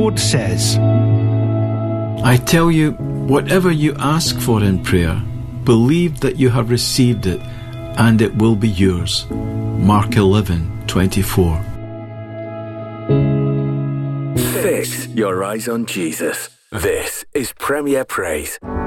Lord says, I tell you, whatever you ask for in prayer, believe that you have received it, and it will be yours. Mark 11:24. Fix your eyes on Jesus. This is Premier Praise.